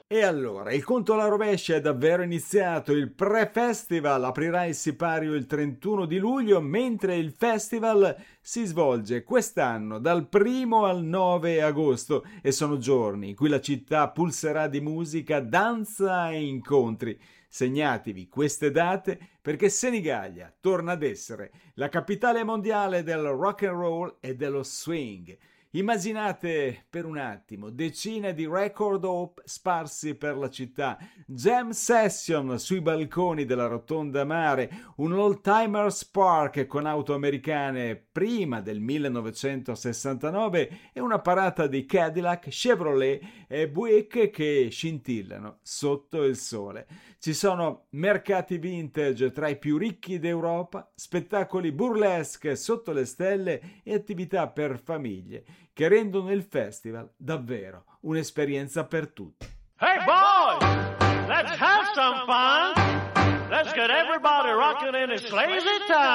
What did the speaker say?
E allora, il conto alla rovescia è davvero iniziato. Il pre-festival aprirà il sipario il 31 di luglio, mentre il festival si svolge quest'anno dal 1 al 9 agosto e sono giorni in cui la città pulserà di musica, danza e incontri. Segnatevi queste date perché Senigallia torna ad essere la capitale mondiale del rock and roll e dello swing. Immaginate per un attimo decine di record hop sparsi per la città, jam session sui balconi della Rotonda Mare, un old-timers park con auto americane prima del 1969 e una parata di Cadillac, Chevrolet e Buick che scintillano sotto il sole. Ci sono mercati vintage tra i più ricchi d'Europa, spettacoli burlesque sotto le stelle e attività per famiglie che rendono il festival davvero un'esperienza per tutti. Hey boys, let's have some fun. Let's get everybody rocking in this lazy town.